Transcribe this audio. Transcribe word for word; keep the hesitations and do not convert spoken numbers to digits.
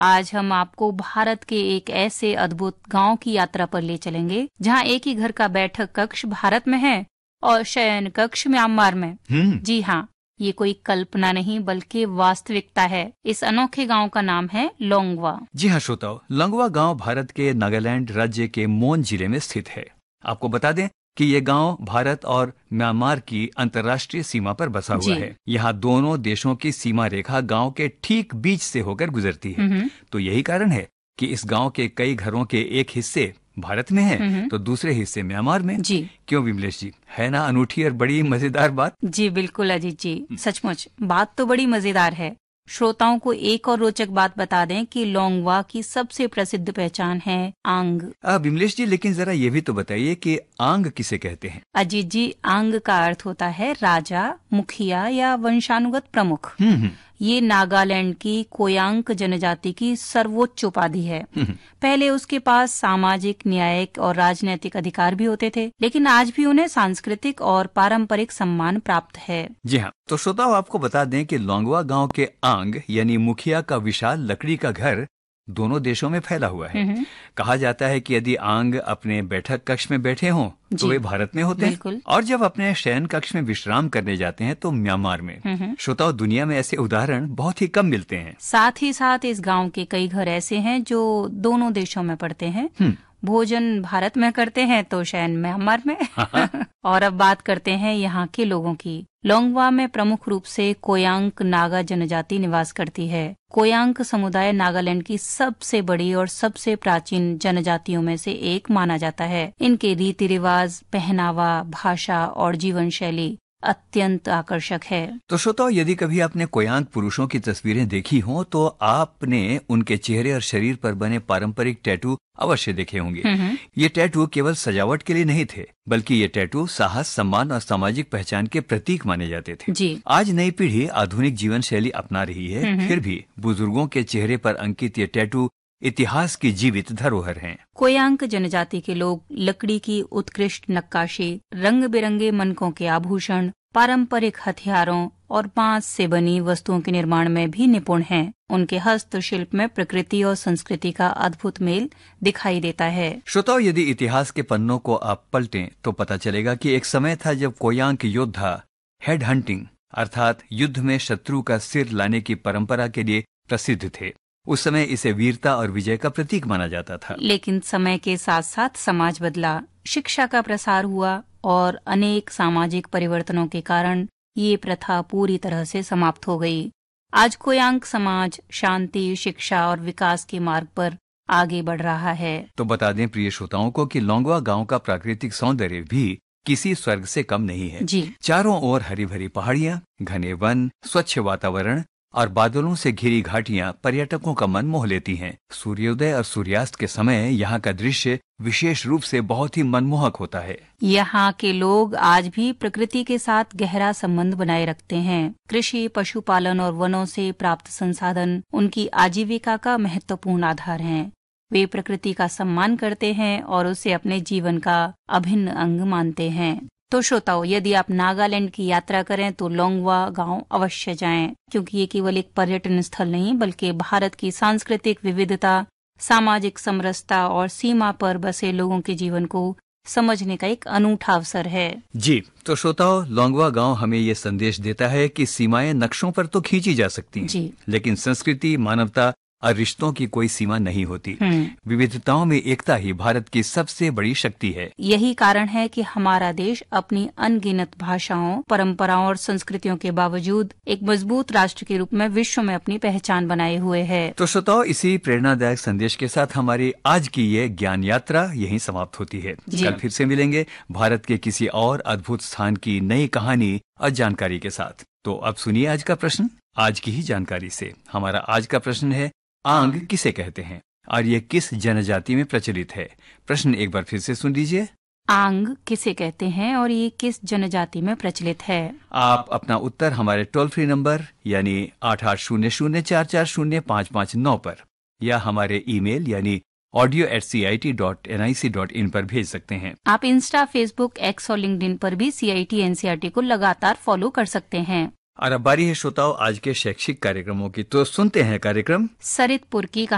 आज हम आपको भारत के एक ऐसे अद्भुत गांव की यात्रा पर ले चलेंगे जहां एक ही घर का बैठक कक्ष भारत में है और शयन कक्ष म्यांमार में। जी हाँ, ये कोई कल्पना नहीं बल्कि वास्तविकता है। इस अनोखे गांव का नाम है लोंगवा। जी हाँ श्रोताओ, लोंगवा गांव भारत के नागालैंड राज्य के मोन जिले में स्थित है। आपको बता दें कि ये गांव भारत और म्यांमार की अंतर्राष्ट्रीय सीमा पर बसा हुआ है। यहाँ दोनों देशों की सीमा रेखा गांव के ठीक बीच से होकर गुजरती है। तो यही कारण है कि इस गांव के कई घरों के एक हिस्से भारत में है तो दूसरे हिस्से म्यांमार में। जी क्यों विमलेश जी, है ना अनूठी और बड़ी मजेदार बात? जी बिल्कुल अजीत जी, सचमुच बात तो बड़ी मजेदार है। श्रोताओं को एक और रोचक बात बता दें कि लोंगवा की सबसे प्रसिद्ध पहचान है आंग। विमलेश जी, लेकिन जरा ये भी तो बताइए कि आंग किसे कहते हैं? अजीत जी, आंग का अर्थ होता है राजा, मुखिया या वंशानुगत प्रमुख। ये नागालैंड की कोयांक जनजाति की सर्वोच्च उपाधि है। पहले उसके पास सामाजिक, न्यायिक और राजनीतिक अधिकार भी होते थे, लेकिन आज भी उन्हें सांस्कृतिक और पारंपरिक सम्मान प्राप्त है। जी हाँ, तो श्रोताओं आपको बता दें कि लोंगवा गांव के आंग यानी मुखिया का विशाल लकड़ी का घर दोनों देशों में फैला हुआ है। कहा जाता है कि यदि आंग अपने बैठक कक्ष में बैठे हों तो वे भारत में होते हैं और जब अपने शयन कक्ष में विश्राम करने जाते हैं तो म्यांमार में। श्रोताओं, दुनिया में ऐसे उदाहरण बहुत ही कम मिलते हैं। साथ ही साथ इस गांव के कई घर ऐसे हैं जो दोनों देशों में पड़ते हैं। भोजन भारत में करते हैं तो शयन म्यांमार में। और अब बात करते हैं यहाँ के लोगों की। लोंगवा में प्रमुख रूप से कोयांक नागा जनजाति निवास करती है। कोयांक समुदाय नागालैंड की सबसे बड़ी और सबसे प्राचीन जनजातियों में से एक माना जाता है। इनके रीति रिवाज, पहनावा, भाषा और जीवन शैली अत्यंत आकर्षक है। तो श्रोताओ, यदि कभी आपने कोयांक पुरुषों की तस्वीरें देखी हों तो आपने उनके चेहरे और शरीर पर बने पारंपरिक टैटू अवश्य देखे होंगे। ये टैटू केवल सजावट के लिए नहीं थे, बल्कि ये टैटू साहस, सम्मान और सामाजिक पहचान के प्रतीक माने जाते थे। जी। आज नई पीढ़ी आधुनिक जीवन शैली अपना रही है, फिर भी बुजुर्गों के चेहरे पर अंकित ये टैटू इतिहास की जीवित धरोहर हैं। कोयांक जनजाति के लोग लकड़ी की उत्कृष्ट नक्काशी, रंग बिरंगे मनकों के आभूषण, पारंपरिक हथियारों और बांस से बनी वस्तुओं के निर्माण में भी निपुण हैं। उनके हस्तशिल्प में प्रकृति और संस्कृति का अद्भुत मेल दिखाई देता है। श्रोताओ, यदि इतिहास के पन्नों को आप पलटें तो पता चलेगा कि एक समय था जब कोयांक योद्धा हेड हंटिंग अर्थात युद्ध में शत्रु का सिर लाने की परंपरा के लिए प्रसिद्ध थे। उस समय इसे वीरता और विजय का प्रतीक माना जाता था। लेकिन समय के साथ साथ समाज बदला, शिक्षा का प्रसार हुआ और अनेक सामाजिक परिवर्तनों के कारण ये प्रथा पूरी तरह से समाप्त हो गई। आज कोयांक समाज शांति, शिक्षा और विकास के मार्ग पर आगे बढ़ रहा है। तो बता दें प्रिय श्रोताओं को कि लोंगवा गांव का प्राकृतिक सौंदर्य भी किसी स्वर्ग से कम नहीं है। जी। चारों ओर हरी भरी पहाड़ियां, घने वन, स्वच्छ वातावरण और बादलों से घिरी घाटियां पर्यटकों का मन मोह लेती हैं। सूर्योदय और सूर्यास्त के समय यहाँ का दृश्य विशेष रूप से बहुत ही मनमोहक होता है। यहाँ के लोग आज भी प्रकृति के साथ गहरा संबंध बनाए रखते हैं। कृषि, पशुपालन और वनों से प्राप्त संसाधन उनकी आजीविका का महत्वपूर्ण आधार हैं। वे प्रकृति का सम्मान करते हैं और उसे अपने जीवन का अभिन्न अंग मानते हैं। तो श्रोताओ, यदि आप नागालैंड की यात्रा करें तो लोंगवा गांव अवश्य जाएं, क्योंकि ये केवल एक पर्यटन स्थल नहीं बल्कि भारत की सांस्कृतिक विविधता, सामाजिक समरसता और सीमा पर बसे लोगों के जीवन को समझने का एक अनूठा अवसर है। जी, तो श्रोताओ, लोंगवा गांव हमें ये संदेश देता है कि सीमाएं नक्शों पर तो खींची जा सकती हैं, जी। लेकिन संस्कृति, मानवता और रिश्तों की कोई सीमा नहीं होती। विविधताओं में एकता ही भारत की सबसे बड़ी शक्ति है। यही कारण है कि हमारा देश अपनी अनगिनत भाषाओं, परंपराओं और संस्कृतियों के बावजूद एक मजबूत राष्ट्र के रूप में विश्व में अपनी पहचान बनाए हुए है। तो श्रोताओ, इसी प्रेरणादायक संदेश के साथ हमारी आज की ये ज्ञान यात्रा यहीं समाप्त होती है। कल फिर से मिलेंगे भारत के किसी और अद्भुत स्थान की नई कहानी और जानकारी के साथ। तो अब सुनिए आज का प्रश्न। आज की ही जानकारी से हमारा आज का प्रश्न है, आंग किसे कहते हैं और ये किस जनजाति में प्रचलित है? प्रश्न एक बार फिर से सुन लीजिए। आंग किसे कहते हैं और ये किस जनजाति में प्रचलित है? आप अपना उत्तर हमारे टोल फ्री नंबर यानी आठ आठ शून्य शून्य चार चार शून्य पाँच पाँच नौ पर या हमारे ईमेल यानी audio eight C I T dot N I C dot in पर भेज सकते हैं। आप इंस्टा, फेसबुक, एक्स और लिंक्डइन पर भी सी I T N C R T को लगातार फॉलो कर सकते हैं। और अब बारी है श्रोताओं आज के शैक्षिक कार्यक्रमों की, तो सुनते हैं कार्यक्रम सरितपुर की